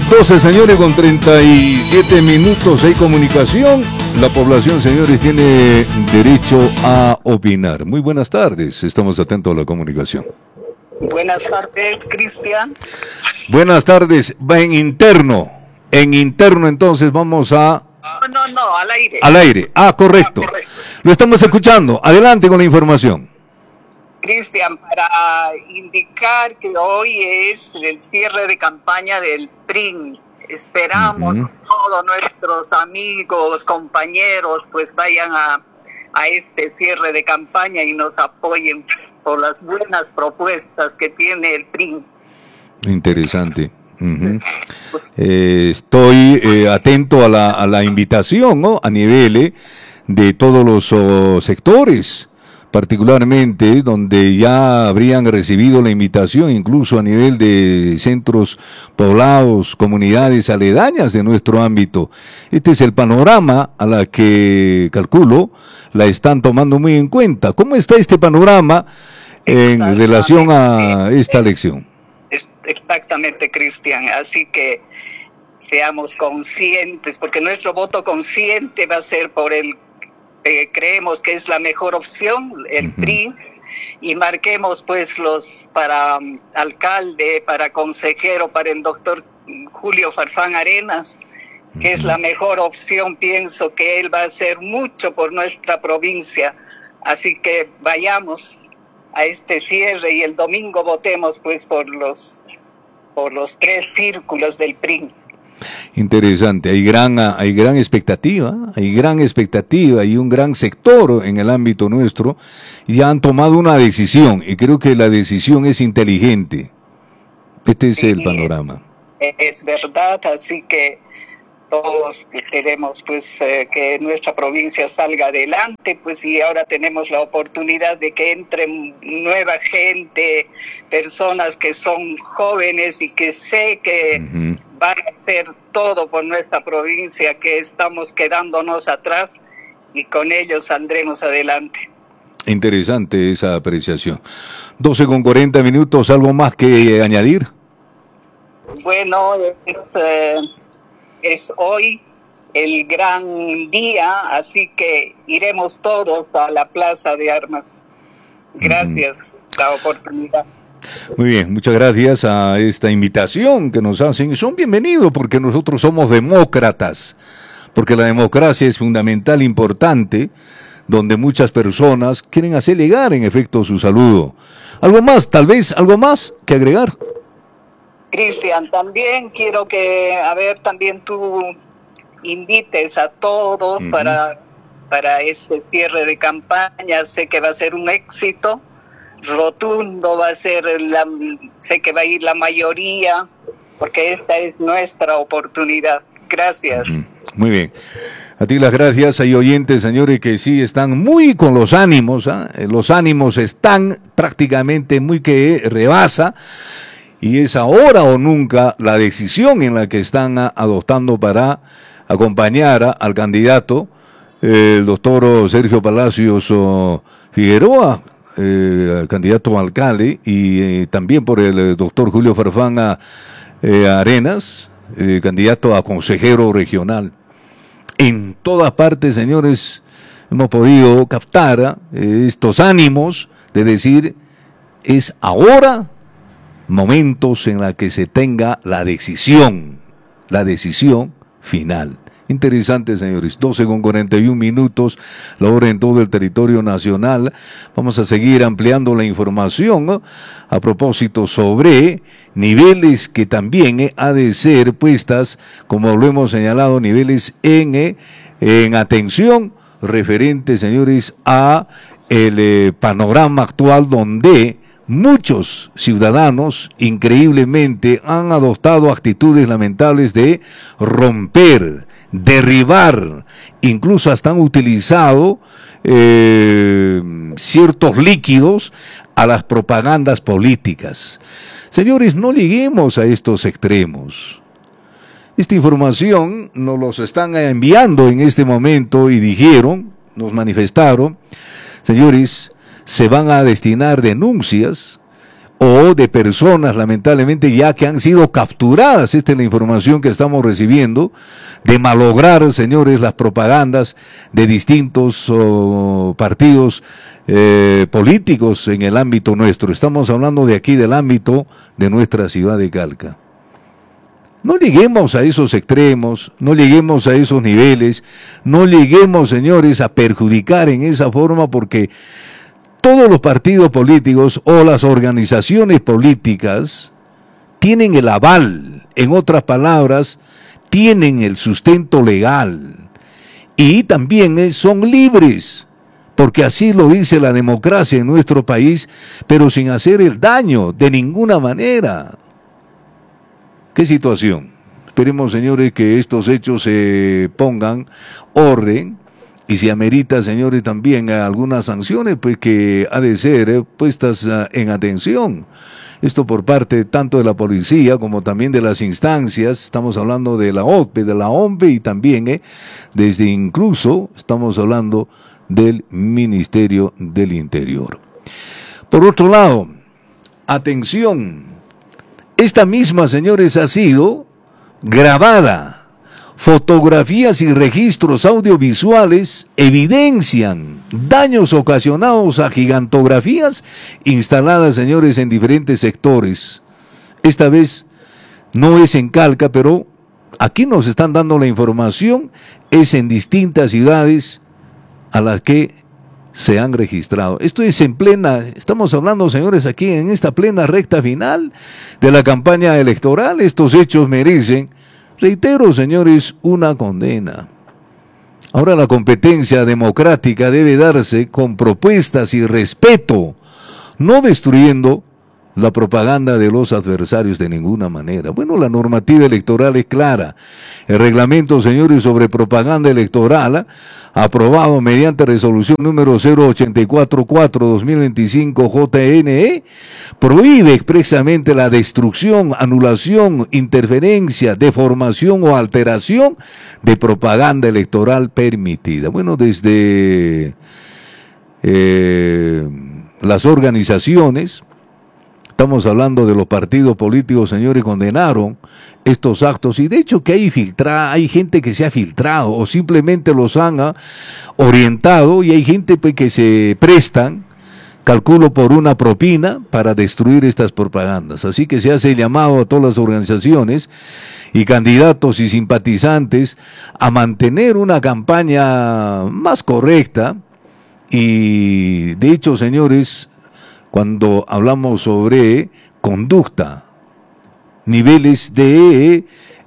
12, señores, con 37 minutos. Hay comunicación. La población, señores, tiene derecho a opinar. Muy buenas tardes. Estamos atentos a la comunicación. Buenas tardes, Cristian. Buenas tardes. Va en interno. En interno, entonces, vamos a... No, al aire. Al aire. Correcto. Lo estamos escuchando. Adelante con la información. Cristian, para indicar que hoy es el cierre de campaña del PRIN. Esperamos que todos nuestros amigos, compañeros, pues vayan a este cierre de campaña y nos apoyen por las buenas propuestas que tiene el PRIN. Interesante. Estoy atento a la invitación, ¿no? A nivel de todos los sectores, particularmente donde ya habrían recibido la invitación, incluso a nivel de centros poblados, comunidades aledañas de nuestro ámbito. Este es el panorama a la que calculo la están tomando muy en cuenta. ¿Cómo está este panorama en relación a esta elección? Exactamente, Cristian. Así que seamos conscientes, porque nuestro voto consciente va a ser por el creemos que es la mejor opción, el PRI, y marquemos pues los para alcalde, para consejero, para el doctor Julio Farfán Arenas, que es la mejor opción. Pienso que él va a hacer mucho por nuestra provincia, así que vayamos a este cierre y el domingo votemos pues por los 3 círculos del PRI. Interesante, hay gran expectativa y un gran sector en el ámbito nuestro ya han tomado una decisión y creo que la decisión es inteligente. Este es el panorama. Es verdad, así que todos queremos pues que nuestra provincia salga adelante, pues, y ahora tenemos la oportunidad de que entre nueva gente, personas que son jóvenes y que sé que van a hacer todo por nuestra provincia, que estamos quedándonos atrás y con ellos saldremos adelante. Interesante esa apreciación. 12 con 40 minutos, ¿algo más que añadir? Bueno, es hoy el gran día, así que iremos todos a la Plaza de Armas. Gracias por la oportunidad. Muy bien, muchas gracias a esta invitación que nos hacen. Son bienvenidos porque nosotros somos demócratas, porque la democracia es fundamental, importante, donde muchas personas quieren hacer llegar en efecto su saludo. ¿Algo más, tal vez, algo más que agregar? Cristian, también quiero que, también tú invites a todos para este cierre de campaña. Sé que va a ser un éxito rotundo, va a ser sé que va a ir la mayoría, porque esta es nuestra oportunidad. Gracias. Muy bien. A ti las gracias. Hay oyentes, señores, que sí están muy con los ánimos. Los ánimos están prácticamente muy que rebasa. Y es ahora o nunca la decisión en la que están adoptando para acompañar al candidato, el doctor Sergio Palacios Figueroa, candidato a alcalde, y también por el doctor Julio Farfán Arenas, candidato a consejero regional. En todas partes, señores, hemos podido captar estos ánimos de decir, es ahora momentos en la que se tenga la decisión final. Interesante, señores. 12 con 41 minutos, la hora en todo el territorio nacional. Vamos a seguir ampliando la información, ¿no? A propósito sobre niveles que también ha de ser puestas, como lo hemos señalado, niveles en atención referente, señores, a el panorama actual donde muchos ciudadanos increíblemente han adoptado actitudes lamentables de romper, derribar, incluso hasta han utilizado ciertos líquidos a las propagandas políticas. Señores, no lleguemos a estos extremos. Esta información nos los están enviando en este momento y dijeron, nos manifestaron, señores, se van a destinar denuncias o de personas, lamentablemente, ya que han sido capturadas. Esta es la información que estamos recibiendo, de malograr, señores, las propagandas de distintos partidos políticos en el ámbito nuestro. Estamos hablando de aquí, del ámbito de nuestra ciudad de Calca. No lleguemos a esos extremos, no lleguemos a esos niveles, no lleguemos, señores, a perjudicar en esa forma, porque todos los partidos políticos o las organizaciones políticas tienen el aval, en otras palabras, tienen el sustento legal y también son libres, porque así lo dice la democracia en nuestro país, pero sin hacer el daño de ninguna manera. ¿Qué situación? Esperemos, señores, que estos hechos se pongan orden. Y si amerita, señores, también algunas sanciones, pues que ha de ser puestas en atención. Esto por parte tanto de la policía como también de las instancias. Estamos hablando de la OPE, de la OMPE y también desde incluso estamos hablando del Ministerio del Interior. Por otro lado, atención, esta misma, señores, ha sido grabada. Fotografías y registros audiovisuales evidencian daños ocasionados a gigantografías instaladas, señores, en diferentes sectores. Esta vez no es en Calca, pero aquí nos están dando la información, es en distintas ciudades a las que se han registrado. Esto es estamos hablando, señores, aquí en esta plena recta final de la campaña electoral. Estos hechos merecen, reitero, señores, una condena. Ahora la competencia democrática debe darse con propuestas y respeto, no destruyendo la propaganda de los adversarios de ninguna manera. Bueno, la normativa electoral es clara. El reglamento, señores, sobre propaganda electoral, aprobado mediante resolución número 0844-2025 JNE, prohíbe expresamente la destrucción, anulación, interferencia, deformación o alteración de propaganda electoral permitida. Bueno, desde las organizaciones, estamos hablando de los partidos políticos, señores, condenaron estos actos, y de hecho que hay gente que se ha filtrado o simplemente los han orientado, y hay gente pues, que se prestan, calculo, por una propina para destruir estas propagandas. Así que se hace el llamado a todas las organizaciones y candidatos y simpatizantes a mantener una campaña más correcta. Y de hecho, señores, cuando hablamos sobre conducta, niveles de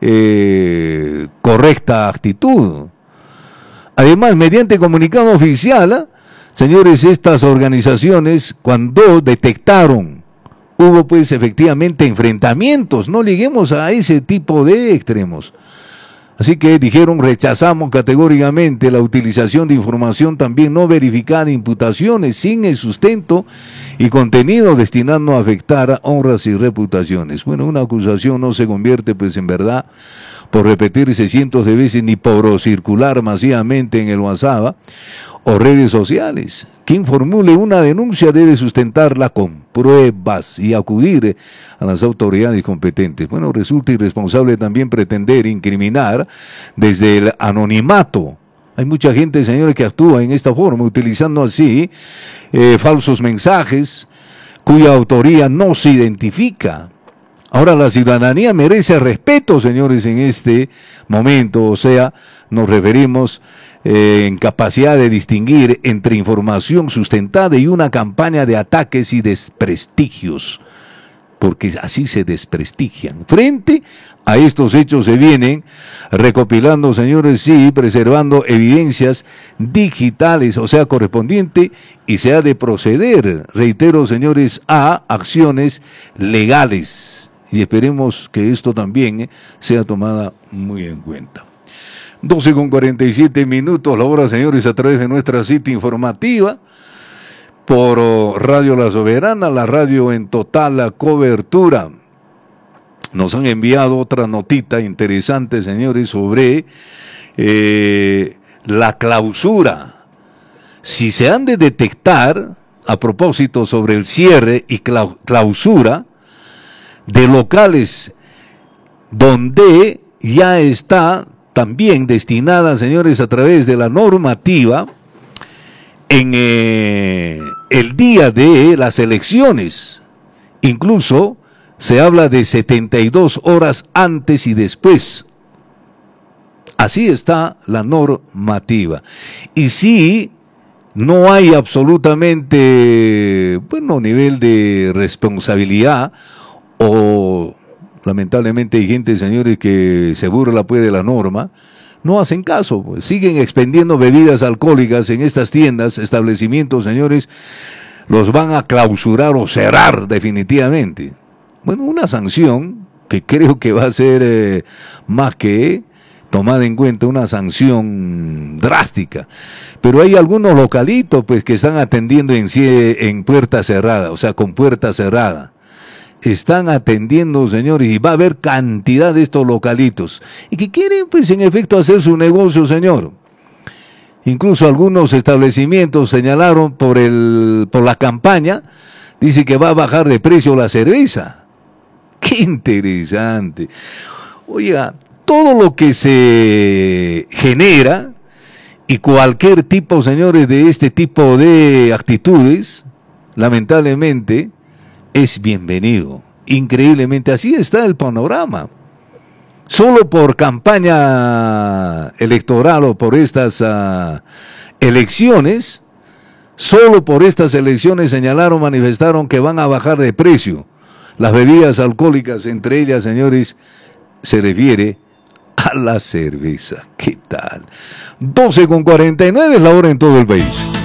correcta actitud. Además, mediante comunicado oficial, señores, estas organizaciones, cuando detectaron, hubo pues efectivamente enfrentamientos, no lleguemos a ese tipo de extremos. Así que dijeron, rechazamos categóricamente la utilización de información también no verificada, imputaciones sin el sustento y contenido destinado a afectar honras y reputaciones. Bueno, una acusación no se convierte pues en verdad por repetirse cientos de veces ni por circular masivamente en el WhatsApp o redes sociales. Quien formule una denuncia debe sustentarla con pruebas y acudir a las autoridades competentes. Bueno, resulta irresponsable también pretender incriminar desde el anonimato. Hay mucha gente, señores, que actúa en esta forma, utilizando así falsos mensajes cuya autoría no se identifica. Ahora la ciudadanía merece respeto, señores, en este momento, o sea, nos referimos en capacidad de distinguir entre información sustentada y una campaña de ataques y desprestigios, porque así se desprestigian. Frente a estos hechos se vienen recopilando, señores, sí, preservando evidencias digitales, o sea, correspondiente, y se ha de proceder, reitero, señores, a acciones legales. Y esperemos que esto también sea tomada muy en cuenta. 12:47, la hora, señores, a través de nuestra cita informativa por Radio La Soberana, la radio en total cobertura. Nos han enviado otra notita interesante, señores, sobre la clausura. Si se han de detectar a propósito sobre el cierre y clausura de locales donde ya está también destinada, señores, a través de la normativa en el día de las elecciones. Incluso se habla de 72 horas antes y después. Así está la normativa. Y si no hay absolutamente, bueno, nivel de responsabilidad, o lamentablemente hay gente, señores, que se burla pues de la norma, no hacen caso, pues siguen expendiendo bebidas alcohólicas en estas tiendas, establecimientos, señores, los van a clausurar o cerrar definitivamente. Bueno, una sanción que creo que va a ser más que tomada en cuenta, una sanción drástica. Pero hay algunos localitos pues que están atendiendo en puerta cerrada, o sea, con puerta cerrada. Están atendiendo, señores, y va a haber cantidad de estos localitos y que quieren, pues, en efecto, hacer su negocio, señor. Incluso algunos establecimientos señalaron por la campaña, dice que va a bajar de precio la cerveza. ¡Qué interesante! Oiga, todo lo que se genera y cualquier tipo, señores, de este tipo de actitudes, lamentablemente, es bienvenido. Increíblemente, así está el panorama. Solo por campaña electoral o por estas elecciones, solo por estas elecciones señalaron, manifestaron que van a bajar de precio las bebidas alcohólicas, entre ellas, señores, se refiere a la cerveza. ¿Qué tal? 12:49 es la hora en todo el país.